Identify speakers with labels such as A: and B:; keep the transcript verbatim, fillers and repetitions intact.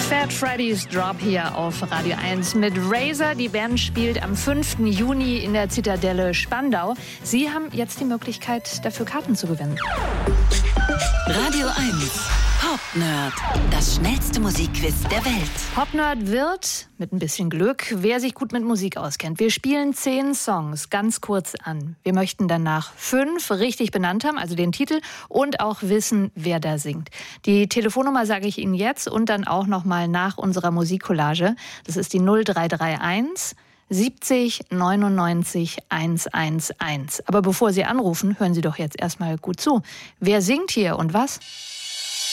A: Fat Freddy's Drop hier auf Radio eins mit Razor. Die Band spielt am fünften Juni in der Zitadelle Spandau. Sie haben jetzt die Möglichkeit, dafür Karten zu gewinnen.
B: Radio eins Popnerd, das schnellste Musikquiz der Welt.
A: Popnerd wird, mit ein bisschen Glück, wer sich gut mit Musik auskennt. Wir spielen zehn Songs ganz kurz an. Wir möchten danach fünf richtig benannt haben, also den Titel, und auch wissen, wer da singt. Die Telefonnummer sage ich Ihnen jetzt und dann auch noch mal nach unserer Musikcollage. Das ist die null drei drei eins siebzig neunundneunzig hundertundzehn. Aber bevor Sie anrufen, hören Sie doch jetzt erstmal gut zu. Wer singt hier und was?